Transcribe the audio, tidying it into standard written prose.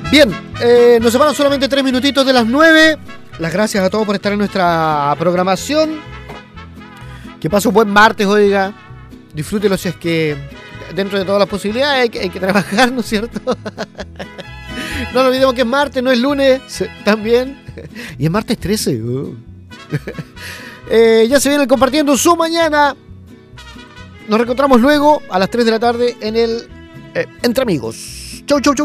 Bien, nos separan solamente 3 minutitos de las 9. Las gracias a todos por estar en nuestra programación. Que pase un buen martes, oiga. Disfrútelo si es que dentro de todas las posibilidades hay que trabajar, ¿no es cierto? No nos olvidemos que es martes, no es lunes también. Y es martes 13. Ya se viene compartiendo su mañana. Nos reencontramos luego a las 3 de la tarde en el Entre Amigos. Chau, chau, chau.